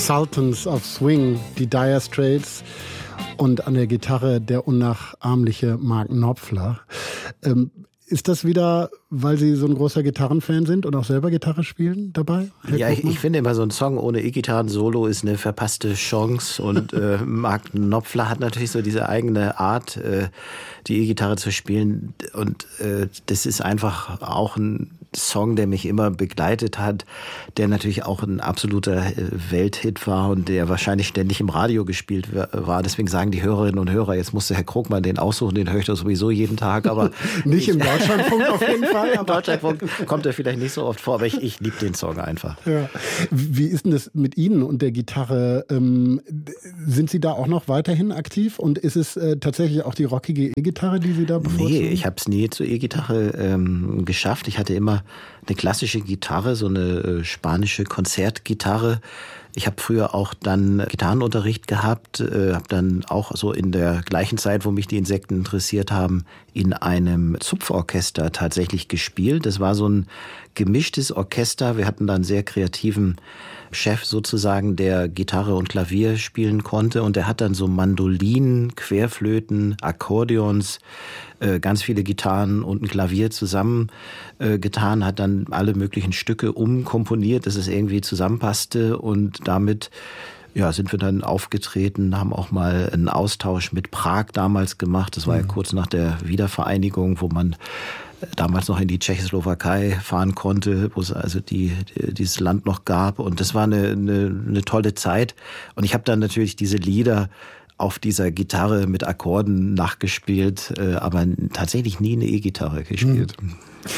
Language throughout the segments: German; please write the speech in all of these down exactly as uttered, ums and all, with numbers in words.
Sultans of Swing, die Dire Straits und an der Gitarre der unnachahmliche Mark Knopfler. Ähm, ist das wieder, weil Sie so ein großer Gitarrenfan sind und auch selber Gitarre spielen dabei? Herr ja, ich, ich finde immer, so ein Song ohne E-Gitarren-Solo ist eine verpasste Chance. Und äh, Mark Knopfler hat natürlich so diese eigene Art, äh, die E-Gitarre zu spielen. Und äh, das ist einfach auch ein Song, der mich immer begleitet hat, der natürlich auch ein absoluter Welthit war und der wahrscheinlich ständig im Radio gespielt war. Deswegen sagen die Hörerinnen und Hörer, jetzt musste Herr Krugmann den aussuchen, den höre ich doch sowieso jeden Tag. Aber nicht im Deutschlandfunk auf jeden Fall. Im Deutschlandfunk kommt er vielleicht nicht so oft vor, aber ich, ich liebe den Song einfach. Ja. Wie ist denn das mit Ihnen und der Gitarre? Ähm, sind Sie da auch noch weiterhin aktiv? Und ist es äh, tatsächlich auch die rockige E-Gitarre, die Sie da bevorzugen? Nee, ich habe es nie zur E-Gitarre ähm, geschafft. Ich hatte immer eine klassische Gitarre, so eine äh, spanische Konzertgitarre. Ich habe früher auch dann Gitarrenunterricht gehabt, äh, habe dann auch so in der gleichen Zeit, wo mich die Insekten interessiert haben, in einem Zupforchester tatsächlich gespielt. Das war so ein gemischtes Orchester. Wir hatten da einen sehr kreativen Chef sozusagen, der Gitarre und Klavier spielen konnte. Und der hat dann so Mandolinen, Querflöten, Akkordeons, äh, ganz viele Gitarren und ein Klavier zusammen äh, getan, hat dann alle möglichen Stücke umkomponiert, dass es irgendwie zusammenpasste. Und damit ja, sind wir dann aufgetreten, haben auch mal einen Austausch mit Prag damals gemacht. Das war ja kurz nach der Wiedervereinigung, wo man damals noch in die Tschechoslowakei fahren konnte, wo es also die, die, dieses Land noch gab. Und das war eine, eine, eine tolle Zeit. Und ich habe dann natürlich diese Lieder auf dieser Gitarre mit Akkorden nachgespielt, aber tatsächlich nie eine E-Gitarre gespielt. Mhm.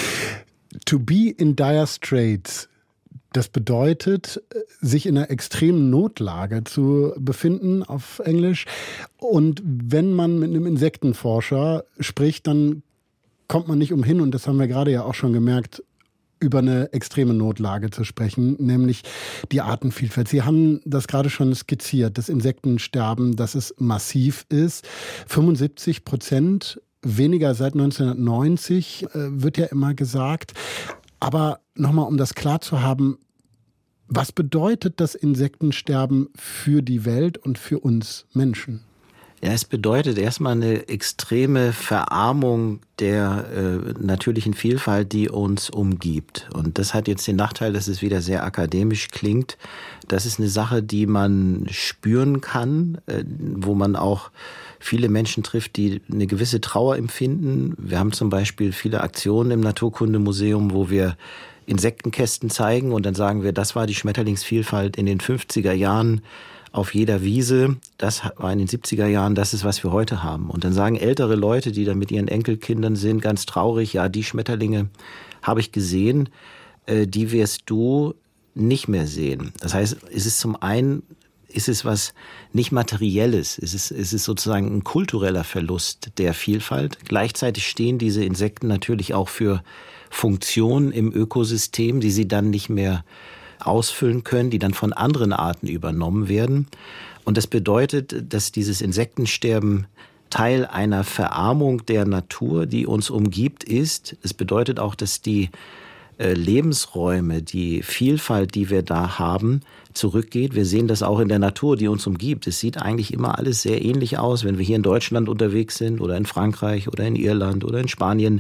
To be in dire straits, das bedeutet, sich in einer extremen Notlage zu befinden, auf Englisch. Und wenn man mit einem Insektenforscher spricht, dann kommt man nicht umhin, und das haben wir gerade ja auch schon gemerkt, über eine extreme Notlage zu sprechen, nämlich die Artenvielfalt. Sie haben das gerade schon skizziert, das Insektensterben, dass es massiv ist. fünfundsiebzig Prozent weniger seit neunzehnhundertneunzig, äh, wird ja immer gesagt. Aber nochmal, um das klar zu haben, was bedeutet das Insektensterben für die Welt und für uns Menschen? Ja, es bedeutet erstmal eine extreme Verarmung der äh, natürlichen Vielfalt, die uns umgibt. Und das hat jetzt den Nachteil, dass es wieder sehr akademisch klingt. Das ist eine Sache, die man spüren kann, äh, wo man auch viele Menschen trifft, die eine gewisse Trauer empfinden. Wir haben zum Beispiel viele Aktionen im Naturkundemuseum, wo wir Insektenkästen zeigen und dann sagen wir, das war die Schmetterlingsvielfalt in den fünfziger Jahren auf jeder Wiese. Das war in den siebziger Jahren, das ist, was wir heute haben. Und dann sagen ältere Leute, die da mit ihren Enkelkindern sind, ganz traurig, ja, die Schmetterlinge habe ich gesehen, äh, die wirst du nicht mehr sehen. Das heißt, es ist zum einen, ist es was nicht Materielles, es ist, es ist sozusagen ein kultureller Verlust der Vielfalt. Gleichzeitig stehen diese Insekten natürlich auch für Funktionen im Ökosystem, die sie dann nicht mehr ausfüllen können, die dann von anderen Arten übernommen werden. Und das bedeutet, dass dieses Insektensterben Teil einer Verarmung der Natur, die uns umgibt, ist. Es bedeutet auch, dass die äh, Lebensräume, die Vielfalt, die wir da haben, zurückgeht. Wir sehen das auch in der Natur, die uns umgibt. Es sieht eigentlich immer alles sehr ähnlich aus, wenn wir hier in Deutschland unterwegs sind oder in Frankreich oder in Irland oder in Spanien.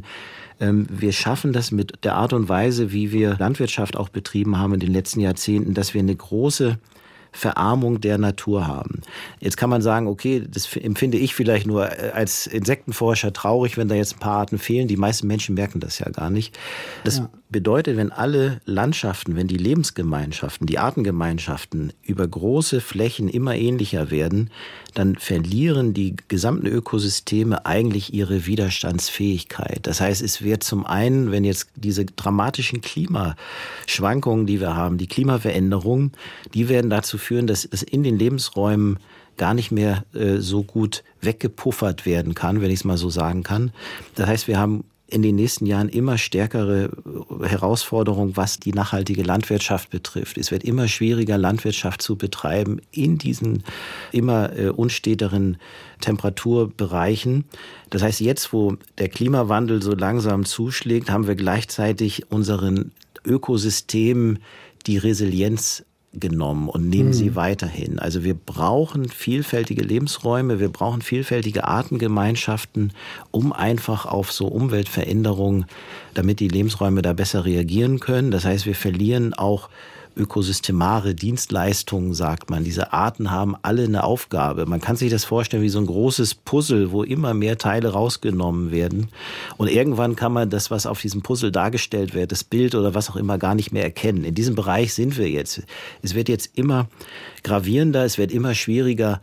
Wir schaffen das mit der Art und Weise, wie wir Landwirtschaft auch betrieben haben in den letzten Jahrzehnten, dass wir eine große Verarmung der Natur haben. Jetzt kann man sagen, okay, das empfinde ich vielleicht nur als Insektenforscher traurig, wenn da jetzt ein paar Arten fehlen. Die meisten Menschen merken das ja gar nicht. Das ja. bedeutet, wenn alle Landschaften, wenn die Lebensgemeinschaften, die Artengemeinschaften über große Flächen immer ähnlicher werden, dann verlieren die gesamten Ökosysteme eigentlich ihre Widerstandsfähigkeit. Das heißt, es wird zum einen, wenn jetzt diese dramatischen Klimaschwankungen, die wir haben, die Klimaveränderungen, die werden dazu führen, dass es in den Lebensräumen gar nicht mehr äh, so gut weggepuffert werden kann, wenn ich es mal so sagen kann. Das heißt, wir haben in den nächsten Jahren immer stärkere Herausforderungen, was die nachhaltige Landwirtschaft betrifft. Es wird immer schwieriger, Landwirtschaft zu betreiben in diesen immer äh, unsteteren Temperaturbereichen. Das heißt, jetzt, wo der Klimawandel so langsam zuschlägt, haben wir gleichzeitig unseren Ökosystemen die Resilienz genommen und nehmen mhm. sie weiterhin. Also wir brauchen vielfältige Lebensräume, wir brauchen vielfältige Artengemeinschaften, um einfach auf so Umweltveränderungen, damit die Lebensräume da besser reagieren können. Das heißt, wir verlieren auch ökosystemare Dienstleistungen, sagt man. Diese Arten haben alle eine Aufgabe. Man kann sich das vorstellen wie so ein großes Puzzle, wo immer mehr Teile rausgenommen werden. Und irgendwann kann man das, was auf diesem Puzzle dargestellt wird, das Bild oder was auch immer, gar nicht mehr erkennen. In diesem Bereich sind wir jetzt. Es wird jetzt immer gravierender, es wird immer schwieriger,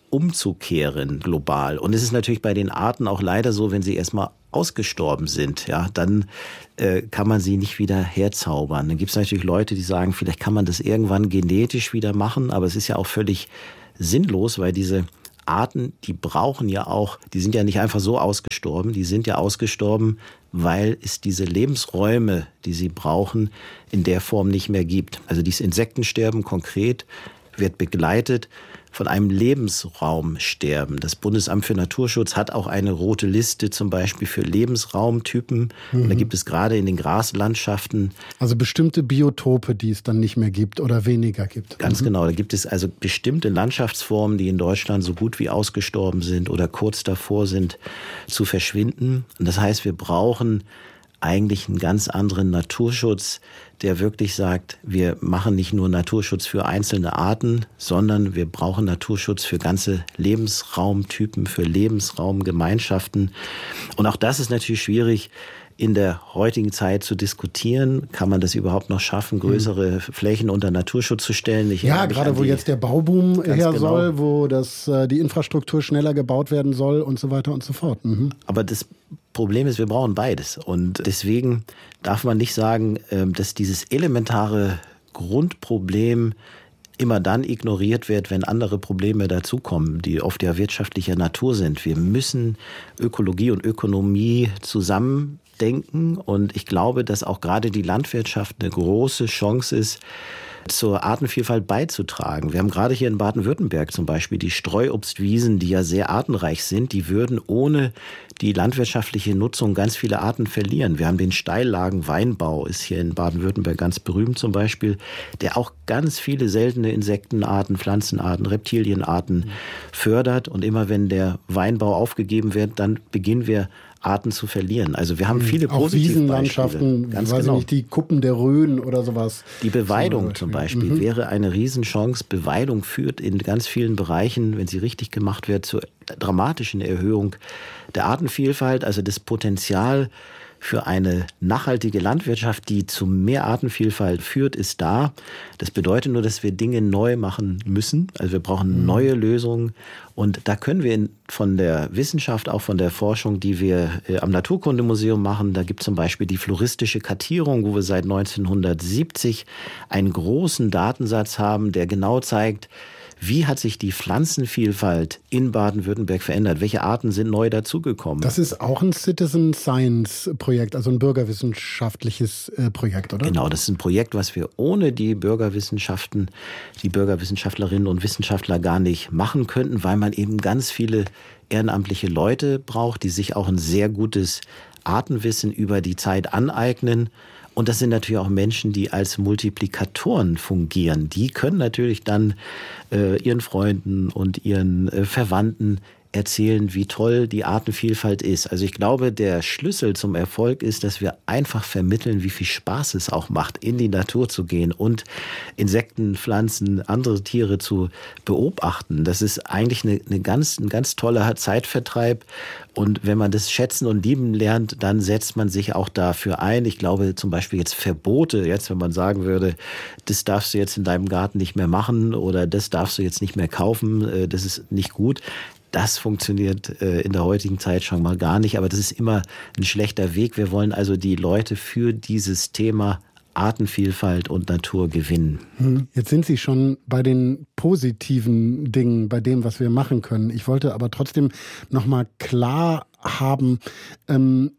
umzukehren global. Und es ist natürlich bei den Arten auch leider so, wenn sie erstmal ausgestorben sind, ja, dann äh, kann man sie nicht wieder herzaubern. Dann gibt es natürlich Leute, die sagen, vielleicht kann man das irgendwann genetisch wieder machen, aber es ist ja auch völlig sinnlos, weil diese Arten, die brauchen ja auch, die sind ja nicht einfach so ausgestorben, die sind ja ausgestorben, weil es diese Lebensräume, die sie brauchen, in der Form nicht mehr gibt. Also dieses Insektensterben konkret wird begleitet von einem Lebensraumsterben. Das Bundesamt für Naturschutz hat auch eine rote Liste zum Beispiel für Lebensraumtypen. Mhm. Und da gibt es gerade in den Graslandschaften. Also bestimmte Biotope, die es dann nicht mehr gibt oder weniger gibt. Ganz mhm. genau. Da gibt es also bestimmte Landschaftsformen, die in Deutschland so gut wie ausgestorben sind oder kurz davor sind zu verschwinden. Und das heißt, wir brauchen eigentlich einen ganz anderen Naturschutz, der wirklich sagt, wir machen nicht nur Naturschutz für einzelne Arten, sondern wir brauchen Naturschutz für ganze Lebensraumtypen, für Lebensraumgemeinschaften. Und auch das ist natürlich schwierig in der heutigen Zeit zu diskutieren. Kann man das überhaupt noch schaffen, größere mhm. Flächen unter Naturschutz zu stellen? Ich ja, gerade wo jetzt der Bauboom her genau. soll, wo das, die Infrastruktur schneller gebaut werden soll und so weiter und so fort. Mhm. Aber das Problem ist, wir brauchen beides. Und deswegen darf man nicht sagen, dass dieses elementare Grundproblem immer dann ignoriert wird, wenn andere Probleme dazukommen, die oft ja wirtschaftlicher Natur sind. Wir müssen Ökologie und Ökonomie zusammen denken. Und ich glaube, dass auch gerade die Landwirtschaft eine große Chance ist, zur Artenvielfalt beizutragen. Wir haben gerade hier in Baden-Württemberg zum Beispiel die Streuobstwiesen, die ja sehr artenreich sind, die würden ohne die landwirtschaftliche Nutzung ganz viele Arten verlieren. Wir haben den Steillagen-Weinbau, ist hier in Baden-Württemberg ganz berühmt zum Beispiel, der auch ganz viele seltene Insektenarten, Pflanzenarten, Reptilienarten fördert. Und immer wenn der Weinbau aufgegeben wird, dann beginnen wir Arten zu verlieren. Also wir haben viele positive Wiesenlandschaften, ganz weiß genau. ich nicht, die Kuppen der Rhön oder sowas. Die Beweidung zum Beispiel, zum Beispiel mhm. wäre eine Riesenchance. Beweidung führt in ganz vielen Bereichen, wenn sie richtig gemacht wird, zur dramatischen Erhöhung der Artenvielfalt. Also das Potenzial für eine nachhaltige Landwirtschaft, die zu mehr Artenvielfalt führt, ist da. Das bedeutet nur, dass wir Dinge neu machen müssen. Also wir brauchen neue Lösungen. Und da können wir in, von der Wissenschaft, auch von der Forschung, die wir äh, am Naturkundemuseum machen, da gibt es zum Beispiel die floristische Kartierung, wo wir seit neunzehnhundertsiebzig einen großen Datensatz haben, der genau zeigt, wie hat sich die Pflanzenvielfalt in Baden-Württemberg verändert? Welche Arten sind neu dazugekommen? Das ist auch ein Citizen Science Projekt, also ein bürgerwissenschaftliches äh, Projekt, oder? Genau, das ist ein Projekt, was wir ohne die Bürgerwissenschaften, die Bürgerwissenschaftlerinnen und Wissenschaftler gar nicht machen könnten, weil man eben ganz viele ehrenamtliche Leute braucht, die sich auch ein sehr gutes Artenwissen über die Zeit aneignen. Und das sind natürlich auch Menschen, die als Multiplikatoren fungieren. Die können natürlich dann äh, ihren Freunden und ihren äh, Verwandten erzählen, wie toll die Artenvielfalt ist. Also ich glaube, der Schlüssel zum Erfolg ist, dass wir einfach vermitteln, wie viel Spaß es auch macht, in die Natur zu gehen und Insekten, Pflanzen, andere Tiere zu beobachten. Das ist eigentlich eine, eine ganz, ein ganz toller Zeitvertreib. Und wenn man das schätzen und lieben lernt, dann setzt man sich auch dafür ein. Ich glaube zum Beispiel jetzt Verbote, jetzt wenn man sagen würde, das darfst du jetzt in deinem Garten nicht mehr machen oder das darfst du jetzt nicht mehr kaufen, das ist nicht gut. Das funktioniert äh, in der heutigen Zeit schon mal gar nicht, aber das ist immer ein schlechter Weg. Wir wollen also die Leute für dieses Thema Artenvielfalt und Natur gewinnen. Jetzt sind Sie schon bei den positiven Dingen, bei dem, was wir machen können. Ich wollte aber trotzdem noch mal klar haben, ähm,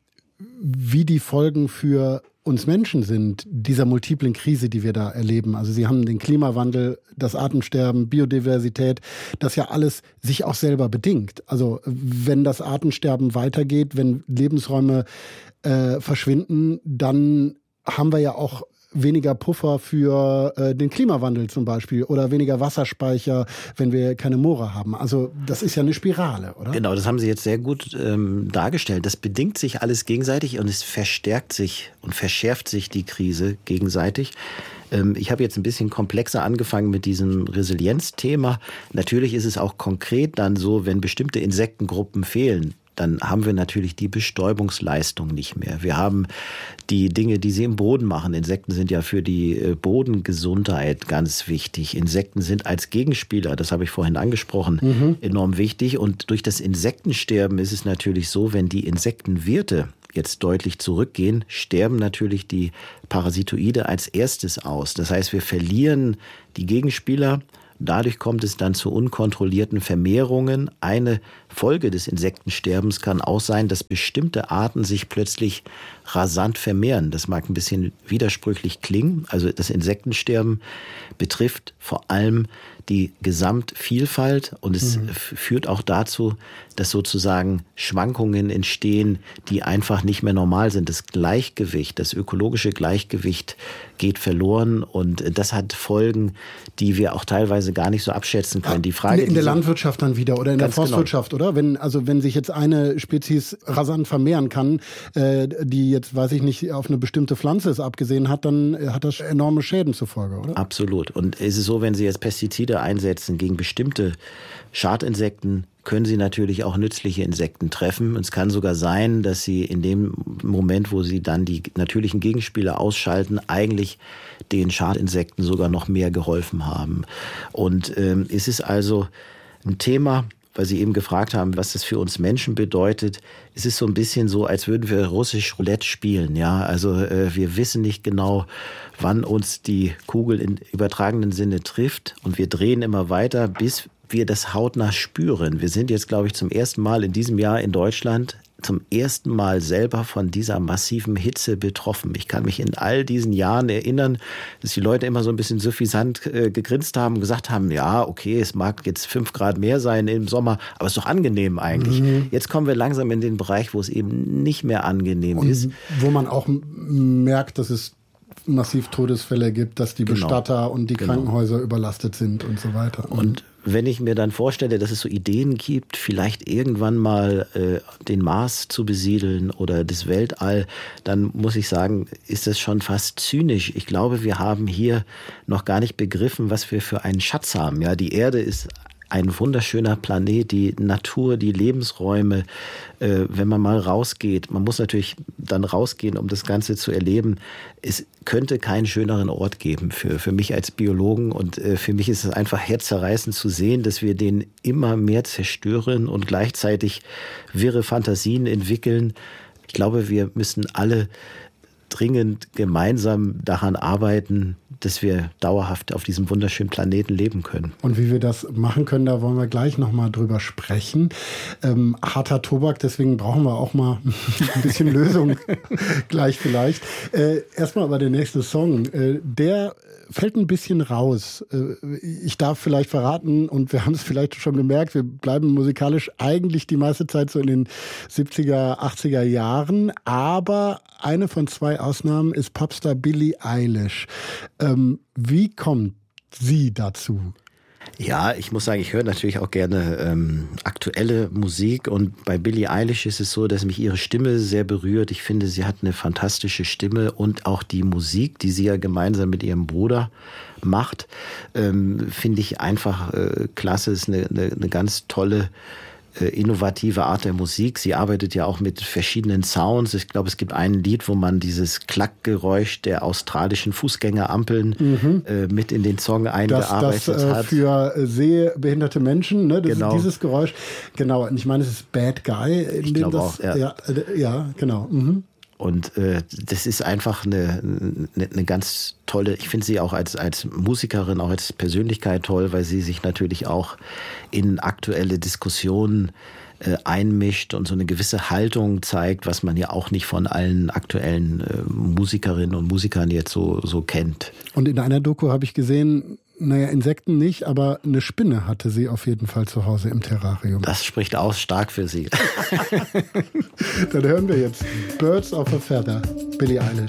wie die Folgen für uns Menschen sind, dieser multiplen Krise, die wir da erleben. Also Sie haben den Klimawandel, das Artensterben, Biodiversität, das ja alles sich auch selber bedingt. Also wenn das Artensterben weitergeht, wenn Lebensräume äh, verschwinden, dann haben wir ja auch weniger Puffer für äh, den Klimawandel zum Beispiel oder weniger Wasserspeicher, wenn wir keine Moore haben. Also das ist ja eine Spirale, oder? Genau, das haben Sie jetzt sehr gut ähm, dargestellt. Das bedingt sich alles gegenseitig und es verstärkt sich und verschärft sich die Krise gegenseitig. Ähm, ich habe jetzt ein bisschen komplexer angefangen mit diesem Resilienzthema. Natürlich ist es auch konkret dann so, wenn bestimmte Insektengruppen fehlen, dann haben wir natürlich die Bestäubungsleistung nicht mehr. Wir haben die Dinge, die sie im Boden machen. Insekten sind ja für die Bodengesundheit ganz wichtig. Insekten sind als Gegenspieler, das habe ich vorhin angesprochen, mhm. enorm wichtig. Und durch das Insektensterben ist es natürlich so, wenn die Insektenwirte jetzt deutlich zurückgehen, sterben natürlich die Parasitoide als erstes aus. Das heißt, wir verlieren die Gegenspieler. Dadurch kommt es dann zu unkontrollierten Vermehrungen. Eine Folge des Insektensterbens kann auch sein, dass bestimmte Arten sich plötzlich rasant vermehren. Das mag ein bisschen widersprüchlich klingen. Also das Insektensterben betrifft vor allem die Gesamtvielfalt und es mhm. führt auch dazu, dass sozusagen Schwankungen entstehen, die einfach nicht mehr normal sind. Das Gleichgewicht, das ökologische Gleichgewicht geht verloren und das hat Folgen, die wir auch teilweise gar nicht so abschätzen können. Die Frage, in der Landwirtschaft dann wieder oder in der Forstwirtschaft, genau. oder? Wenn, also wenn sich jetzt eine Spezies rasant vermehren kann, äh, die jetzt, weiß ich nicht, auf eine bestimmte Pflanze es abgesehen hat, dann hat das enorme Schäden zur Folge, oder? Absolut. Und ist es so, wenn Sie jetzt Pestizide einsetzen gegen bestimmte Schadinsekten, können Sie natürlich auch nützliche Insekten treffen. Und es kann sogar sein, dass Sie in dem Moment, wo Sie dann die natürlichen Gegenspieler ausschalten, eigentlich den Schadinsekten sogar noch mehr geholfen haben. Und ähm, es ist also ein Thema, weil Sie eben gefragt haben, was das für uns Menschen bedeutet. Es ist so ein bisschen so, als würden wir russisch Roulette spielen. Ja, also äh, wir wissen nicht genau, wann uns die Kugel im übertragenen Sinne trifft. Und wir drehen immer weiter, bis wir das hautnah spüren. Wir sind jetzt, glaube ich, zum ersten Mal in diesem Jahr in Deutschland zum ersten Mal selber von dieser massiven Hitze betroffen. Ich kann mich in all diesen Jahren erinnern, dass die Leute immer so ein bisschen suffisant äh, gegrinst haben und gesagt haben, ja, okay, es mag jetzt fünf Grad mehr sein im Sommer, aber es ist doch angenehm eigentlich. Mhm. Jetzt kommen wir langsam in den Bereich, wo es eben nicht mehr angenehm und ist. Wo man auch merkt, dass es massiv Todesfälle gibt, dass die genau. Bestatter und die genau. Krankenhäuser überlastet sind und so weiter. Und wenn ich mir dann vorstelle, dass es so Ideen gibt, vielleicht irgendwann mal äh, den Mars zu besiedeln oder das Weltall, dann muss ich sagen, ist das schon fast zynisch. Ich glaube, wir haben hier noch gar nicht begriffen, was wir für einen Schatz haben. Ja, die Erde ist ein wunderschöner Planet, die Natur, die Lebensräume, äh, wenn man mal rausgeht, man muss natürlich dann rausgehen, um das Ganze zu erleben. Es könnte keinen schöneren Ort geben für, für mich als Biologen und äh, für mich ist es einfach herzzerreißend zu sehen, dass wir den immer mehr zerstören und gleichzeitig wirre Fantasien entwickeln. Ich glaube, wir müssen alle dringend gemeinsam daran arbeiten, dass wir dauerhaft auf diesem wunderschönen Planeten leben können. Und wie wir das machen können, da wollen wir gleich nochmal drüber sprechen. Ähm, harter Tobak, deswegen brauchen wir auch mal ein bisschen Lösung gleich vielleicht. Äh, erstmal aber der nächste Song, äh, der fällt ein bisschen raus. Ich darf vielleicht verraten, und wir haben es vielleicht schon gemerkt, wir bleiben musikalisch eigentlich die meiste Zeit so in den siebziger, achtziger Jahren, aber eine von zwei Ausnahmen ist Popstar Billie Eilish. Ähm, wie kommt sie dazu? Ja, ich muss sagen, ich höre natürlich auch gerne ähm, aktuelle Musik und bei Billie Eilish ist es so, dass mich ihre Stimme sehr berührt. Ich finde, sie hat eine fantastische Stimme und auch die Musik, die sie ja gemeinsam mit ihrem Bruder macht, ähm, finde ich einfach äh, klasse. Ist eine, eine, eine ganz tolle innovative Art der Musik. Sie arbeitet ja auch mit verschiedenen Sounds. Ich glaube, es gibt ein Lied, wo man dieses Klackgeräusch der australischen Fußgängerampeln mhm. äh, mit in den Song eingearbeitet das, das, äh, hat. Für sehbehinderte Menschen, ne? Das genau. ist dieses Geräusch. Genau. Und ich meine, es ist Bad Guy. In ich glaube auch, ja. Ja, ja genau. Mhm. Und äh, das ist einfach eine, eine, eine ganz tolle, ich finde sie auch als, als Musikerin, auch als Persönlichkeit toll, weil sie sich natürlich auch in aktuelle Diskussionen äh, einmischt und so eine gewisse Haltung zeigt, was man ja auch nicht von allen aktuellen äh, Musikerinnen und Musikern jetzt so, so kennt. Und in einer Doku habe ich gesehen, naja, Insekten nicht, aber eine Spinne hatte sie auf jeden Fall zu Hause im Terrarium. Das spricht auch stark für sie. Dann hören wir jetzt Birds of a Feather, Billie Eilish.